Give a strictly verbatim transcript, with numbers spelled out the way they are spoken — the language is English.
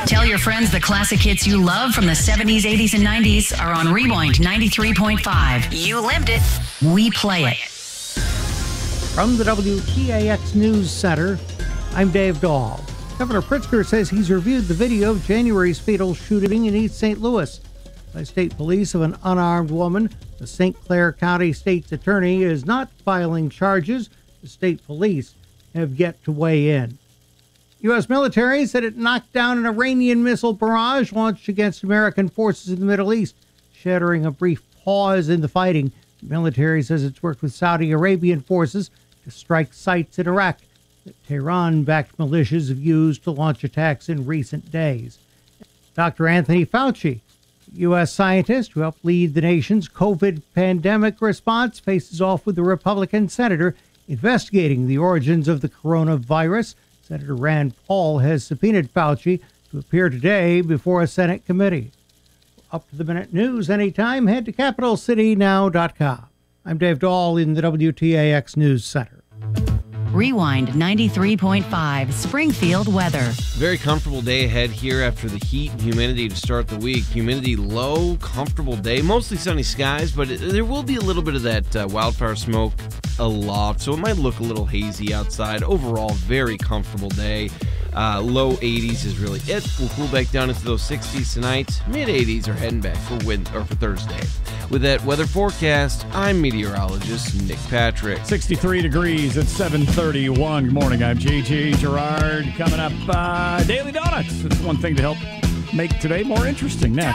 Tell your friends the classic hits you love from the seventies, eighties, and nineties are on Rewind ninety-three point five. You lived it. We play it. From the W T A X News Center, I'm Dave Dahl. Governor Pritzker says he's reviewed the video of January's fatal shooting in East Saint Louis by state police of an unarmed woman. The Saint Clair County State's attorney is not filing charges. The state police have yet to weigh in. U S military said it knocked down an Iranian missile barrage launched against American forces in the Middle East, shattering a brief pause in the fighting. The military says it's worked with Saudi Arabian forces to strike sites in Iraq that Tehran-backed militias have used to launch attacks in recent days. Doctor Anthony Fauci, U S scientist who helped lead the nation's COVID pandemic response, faces off with the Republican senator investigating the origins of the coronavirus. Senator Rand Paul has subpoenaed Fauci to appear today before a Senate committee. Up-to-the-minute news anytime, head to capital city now dot com. I'm Dave Dahl in the W T A X News Center. Rewind ninety-three point five, Springfield weather. Very comfortable day ahead here after the heat and humidity to start the week. Humidity low, comfortable day, mostly sunny skies, but it, there will be a little bit of that uh, wildfire smoke aloft, so it might look a little hazy outside. Overall, very comfortable day. Uh, low eighties is really it. We'll cool back down into those sixties tonight. Mid eighties are heading back for win- or for Thursday. With that weather forecast, I'm meteorologist Nick Patrick. sixty-three degrees at seven thirty-one. Good morning. I'm J J Gerard. Coming up, uh, Daily Donuts. It's one thing to help make today more interesting next.